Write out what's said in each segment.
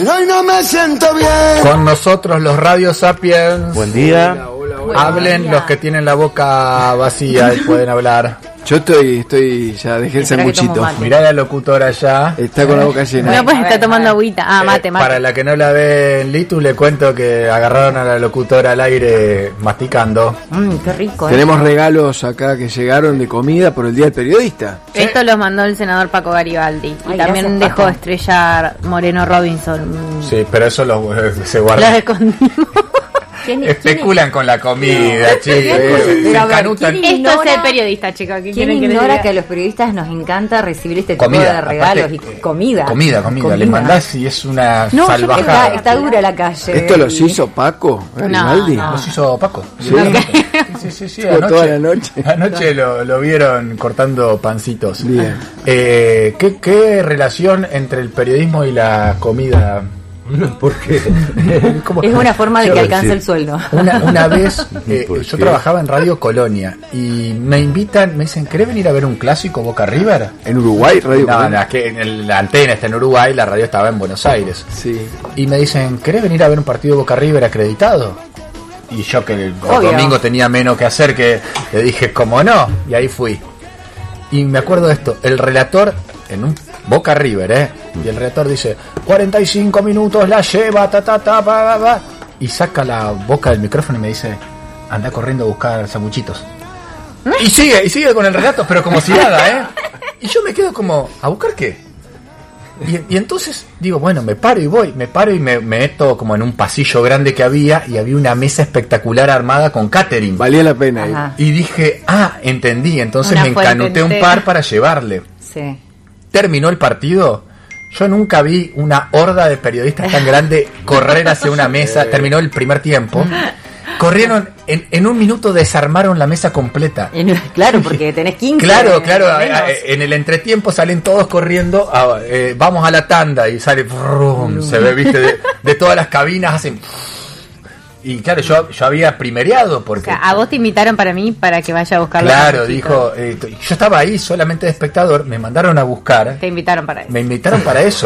Hoy no me siento bien. Con nosotros los Radio Sapiens. Buen día. Hola. Hablen los que tienen la boca vacía y pueden hablar. Yo estoy ya dejé el sanguchito. Mirá la locutora allá. Está con la boca llena. No, pues está tomando agüita. Mate. Para la que no la ve en Litus, le cuento que agarraron a la locutora al aire masticando. Qué rico. Tenemos regalos acá que llegaron de comida por el Día del Periodista. ¿Sí? Esto los mandó el senador Paco Garibaldi. Y también dejó Paco Estrella Moreno Robinson. Sí, pero eso se guarda. Los escondimos. Especulan con la comida, chicos. Esto es el periodista, chicos. ¿Quién ignora que a los periodistas nos encanta recibir este tipo de regalos? Aparte, y comida. Le mandás y es una salvajada. Está dura la calle. ¿Esto los hizo Paco Garibaldi? No. Los hizo Paco. Sí. Toda la noche. Anoche lo vieron cortando pancitos. Bien. ¿Qué relación entre el periodismo y la comida? ¿Por qué? Es una forma de que alcance el sueldo. Una vez yo trabajaba en Radio Colonia y me dicen, ¿querés venir a ver un clásico Boca River? ¿En Uruguay? Radio Colonia. No, es que la antena está en Uruguay, la radio estaba en Buenos Aires. Sí. Y me dicen, ¿querés venir a ver un partido Boca River acreditado? Y yo que el domingo tenía menos que hacer, que le dije, ¿cómo no? Y ahí fui. Y me acuerdo de esto, el relator en un Boca River, y el relator dice 45 minutos la lleva, y saca la boca del micrófono y me dice, anda corriendo a buscar sanguchitos. Y sigue con el relato, pero como si nada, y yo me quedo como, ¿a buscar qué? Y entonces digo, bueno, me paro y me meto como en un pasillo grande que había, y había una mesa espectacular armada con catering. Valía la pena. Y dije, entendí, entonces me encanuté un par para llevarle. Sí. Terminó el partido. Yo nunca vi una horda de periodistas tan grande correr hacia una mesa. Terminó el primer tiempo. Corrieron, en un minuto desarmaron la mesa completa. Claro, porque tenés 15. Claro. En el entretiempo salen todos corriendo. Vamos a la tanda y sale. Se ve, viste, de todas las cabinas hacen. Y claro, yo había primereado porque... O sea, a vos te invitaron para que vaya a buscarlo. Claro, dijo, yo estaba ahí solamente de espectador, me mandaron a buscar. Te invitaron para eso. Me invitaron para eso.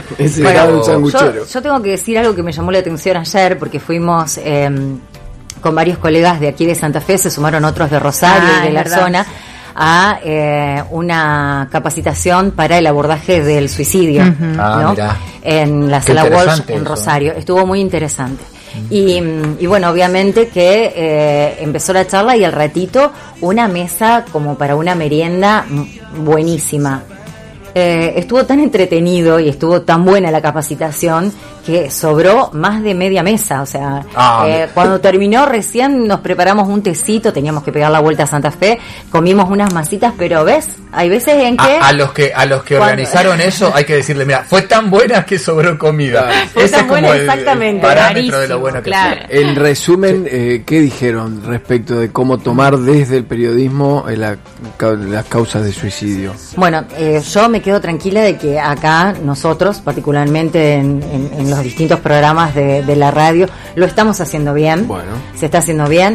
Yo tengo que decir algo que me llamó la atención ayer, porque fuimos con varios colegas de aquí de Santa Fe, se sumaron otros de Rosario y de la zona, a una capacitación para el abordaje del suicidio, ¿no? En la Sala Walsh en Rosario. Estuvo muy interesante. Y bueno, obviamente que empezó la charla y al ratito una mesa como para una merienda buenísima. Estuvo tan entretenido y estuvo tan buena la capacitación que sobró más de media mesa. O sea, cuando terminó recién nos preparamos un tecito, teníamos que pegar la vuelta a Santa Fe, comimos unas masitas, pero ves, hay veces en que a los que organizaron eso hay que decirle, mira, fue tan buena que sobró comida. Fue Ese tan es como buena, exactamente, el parámetro de lo bueno que fue. En resumen, ¿qué dijeron respecto de cómo tomar desde el periodismo las causas de suicidio? Bueno, yo me quedo tranquila de que acá nosotros, particularmente en los distintos programas de la radio, lo estamos haciendo bien. Bueno. Se está haciendo bien.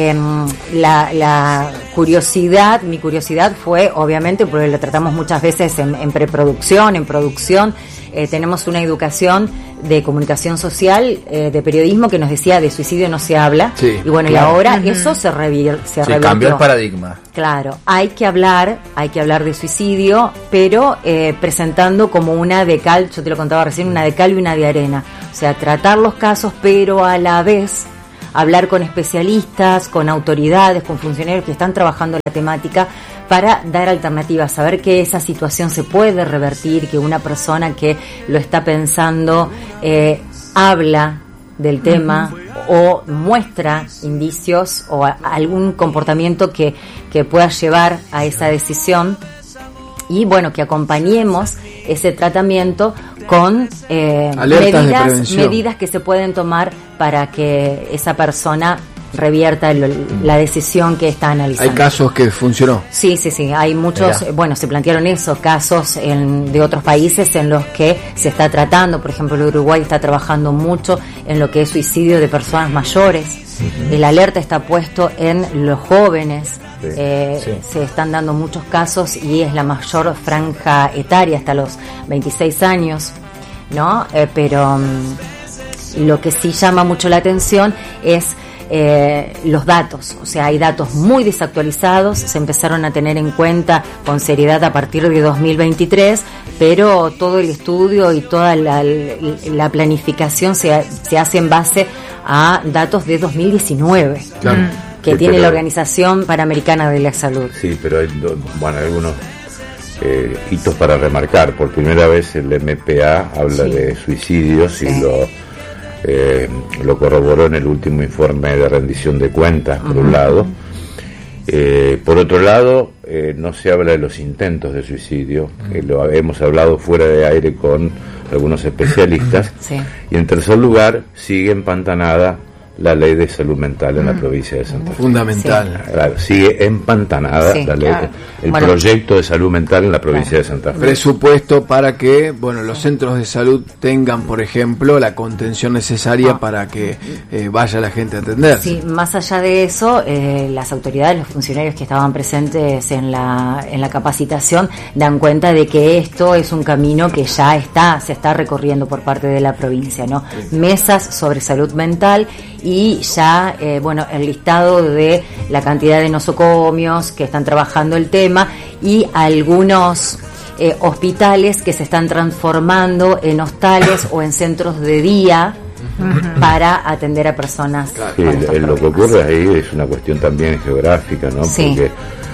La curiosidad, mi curiosidad fue, obviamente, porque lo tratamos muchas veces en preproducción, en producción. Tenemos una educación de comunicación social, de periodismo, que nos decía de suicidio no se habla. Sí, y bueno, claro. Y ahora eso se revirtió. Cambió el paradigma. Claro, hay que hablar de suicidio, pero presentando como una de cal, yo te lo contaba recién, una de cal y una de arena. O sea, tratar los casos, pero a la vez hablar con especialistas, con autoridades, con funcionarios que están trabajando la temática para dar alternativas, saber que esa situación se puede revertir, que una persona que lo está pensando habla del tema o muestra indicios o algún comportamiento que pueda llevar a esa decisión, y bueno, que acompañemos ese tratamiento con medidas que se pueden tomar para que esa persona revierta la decisión que está analizando. ¿Hay casos que funcionó? Sí, hay muchos. Mirá. Bueno, se plantearon esos casos de otros países en los que se está tratando. Por ejemplo, el Uruguay está trabajando mucho en lo que es suicidio de personas mayores. El alerta está puesto en los jóvenes. Se están dando muchos casos y es la mayor franja etaria, hasta los 26 años. ¿no? Pero lo que sí llama mucho la atención es los datos, o sea, hay datos muy desactualizados, se empezaron a tener en cuenta con seriedad a partir de 2023, pero todo el estudio y toda la planificación se hace en base a datos de 2019, claro, que sí, tiene la Organización Panamericana de la Salud. Sí, pero hay algunos hitos para remarcar. Por primera vez el MPA habla de suicidios y lo corroboró en el último informe de rendición de cuentas, por un lado. Por otro lado, no se habla de los intentos de suicidio, que lo hemos hablado fuera de aire con algunos especialistas. Y en tercer lugar, sigue empantanada la ley de salud mental en la provincia de Santa Fe. Fundamental. Claro, sigue empantanada la ley, el proyecto de salud mental en la provincia de Santa Fe. Presupuesto para que, los centros de salud tengan, por ejemplo, la contención necesaria para que vaya la gente a atender. Sí, más allá de eso, las autoridades, los funcionarios que estaban presentes en la capacitación dan cuenta de que esto es un camino que ya se está recorriendo por parte de la provincia, ¿no? Mesas sobre salud mental y ya, el listado de la cantidad de nosocomios que están trabajando el tema y algunos hospitales que se están transformando en hostales o en centros de día para atender a personas. Sí, lo que ocurre ahí es una cuestión también geográfica, ¿no? Porque,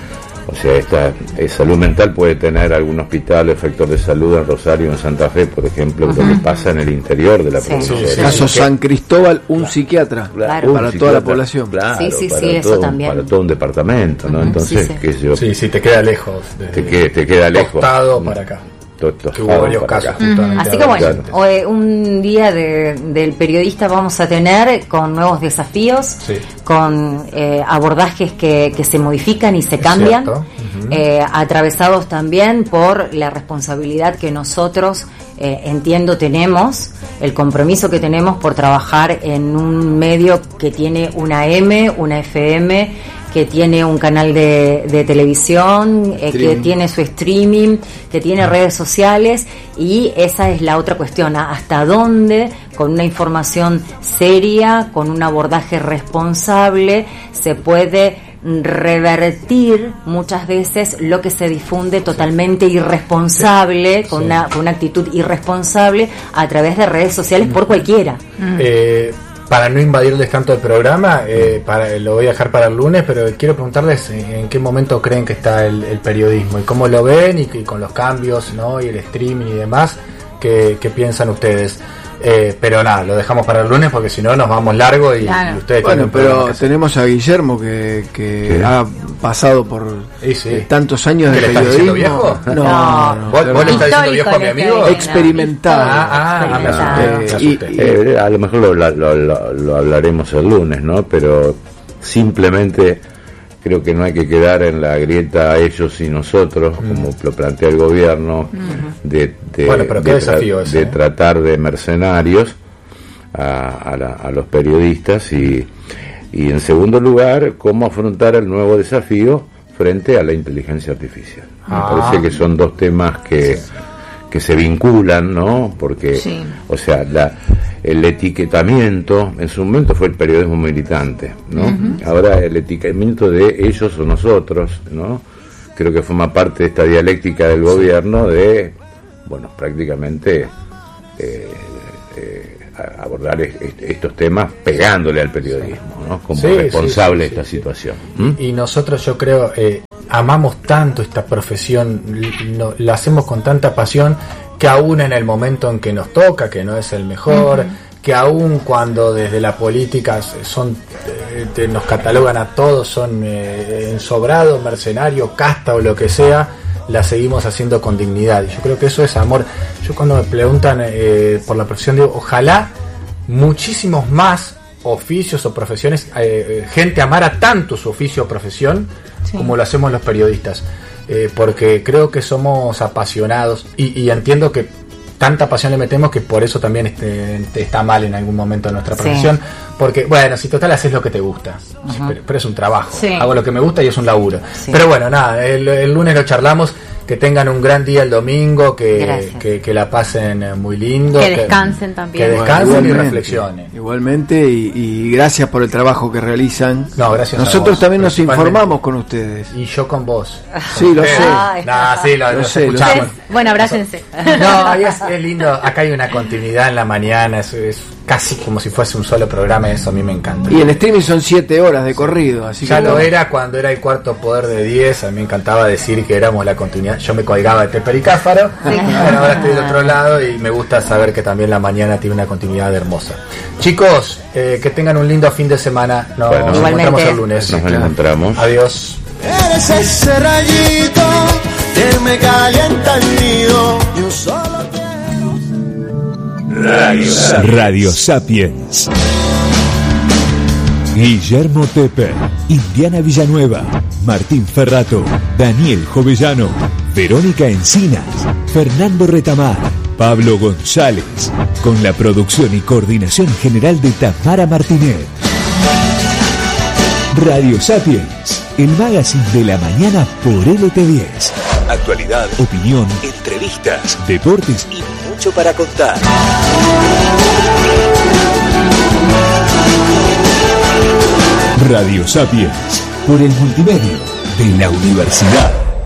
esta salud mental puede tener algún hospital o efector de salud en Rosario, en Santa Fe, por ejemplo, lo que pasa en el interior de la provincia. Caso San Cristóbal, un psiquiatra para toda la población. Claro, eso también. Para todo un departamento, ¿no? Entonces, qué sé yo. Sí, te queda lejos. Te queda lejos. Tostado para acá. Que hubo varios casos. Así que un día del periodista vamos a tener con nuevos desafíos, con abordajes que se modifican y se cambian, atravesados también por la responsabilidad que nosotros entiendo tenemos, el compromiso que tenemos por trabajar en un medio que tiene una M, una FM, que tiene un canal de televisión, que tiene su streaming, que tiene redes sociales, y esa es la otra cuestión, hasta dónde con una información seria, con un abordaje responsable, se puede revertir muchas veces lo que se difunde totalmente irresponsable, con una actitud irresponsable a través de redes sociales por cualquiera. Para no invadirles tanto el programa, lo voy a dejar para el lunes, pero quiero preguntarles en qué momento creen que está el periodismo y cómo lo ven y con los cambios, ¿no? Y el streaming y demás, ¿qué piensan ustedes? Pero nada, lo dejamos para el lunes porque si no nos vamos largo y ustedes tienen pero tenemos a Guillermo que ha pasado por tantos años de periodismo. ¿Viejo? No. ¿Vos le estás diciendo viejo a mi amigo? Experimentado. A lo mejor lo hablaremos el lunes, ¿no? Pero simplemente creo que no hay que quedar en la grieta ellos y nosotros, como lo plantea el gobierno, de tratar de mercenarios a los periodistas y en segundo lugar, cómo afrontar el nuevo desafío frente a la inteligencia artificial. Me parece que son dos temas que se vinculan, ¿no? Porque, el etiquetamiento, en su momento fue el periodismo militante, ¿no? Ahora el etiquetamiento de ellos o nosotros, ¿no? Creo que forma parte de esta dialéctica del gobierno de, prácticamente abordar estos temas pegándole al periodismo, ¿no? Como responsable de esta situación. Y nosotros, yo creo, amamos tanto esta profesión, la hacemos con tanta pasión, que aún en el momento en que nos toca, que no es el mejor, que aún cuando desde la política nos catalogan a todos, son ensobrados, mercenarios, casta o lo que sea, la seguimos haciendo con dignidad. Y yo creo que eso es amor. Yo cuando me preguntan por la profesión, digo, ojalá muchísimos más oficios o profesiones, gente amara tanto su oficio o profesión como lo hacemos los periodistas. Porque creo que somos apasionados y entiendo que tanta pasión le metemos que por eso también está mal en algún momento de nuestra profesión, porque si total haces lo que te gusta, pero es un trabajo, hago lo que me gusta y es un laburo, pero nada, el lunes lo charlamos Que tengan un gran día el domingo, que la pasen muy lindo. Que descansen también. Que descansen y reflexionen. Igualmente, y gracias por el trabajo que realizan. No, gracias. Nosotros también nos informamos con ustedes. Y yo con vos. Sí, lo sé. Sí, lo sé. Escuchamos. Bueno, abrácense. No, es lindo. Acá hay una continuidad en la mañana. Es casi como si fuese un solo programa. Eso a mí me encanta. Y el streaming son 7 horas de corrido. Así ya que lo era cuando era el Cuarto Poder de 10. A mí me encantaba decir que éramos la continuidad. Yo me colgaba de Pepe y Cáfaro. Bueno, ahora estoy del otro lado y me gusta saber que también la mañana tiene una continuidad hermosa. Chicos, que tengan un lindo fin de semana. Nos encontramos el lunes. Nos encontramos. Adiós. Eres ese rayito que me calienta el nido y un solo Radio Sapiens. Guillermo Teper, Indiana Villanueva, Martín Ferrato, Daniel Jovellano, Verónica Encinas, Fernando Retamar, Pablo González, con la producción y coordinación general de Tamara Martínez. Radio Sapiens, el magazine de la mañana por LT10. Actualidad, opinión, entrevistas, deportes y mucho para contar. Radio Sapiens, por el multimedio de la universidad.